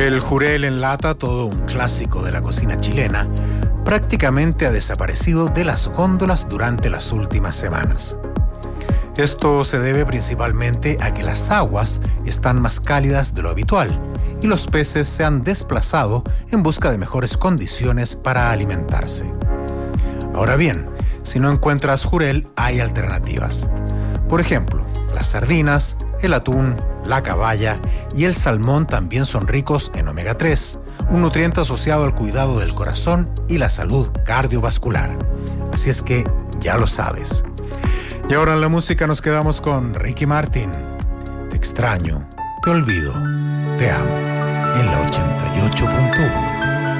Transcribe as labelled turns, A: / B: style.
A: El jurel en lata, todo un clásico de la cocina chilena, prácticamente ha desaparecido de las góndolas durante las últimas semanas. Esto se debe principalmente a que las aguas están más cálidas de lo habitual y los peces se han desplazado en busca de mejores condiciones para alimentarse. Ahora bien, si no encuentras jurel, hay alternativas. Por ejemplo, las sardinas, el atún, la caballa y el salmón también son ricos en omega 3, un nutriente asociado al cuidado del corazón y la salud cardiovascular. Así es que ya lo sabes. Y ahora en la música nos quedamos con Ricky Martin. Te extraño, te olvido, te amo. En la 88.1.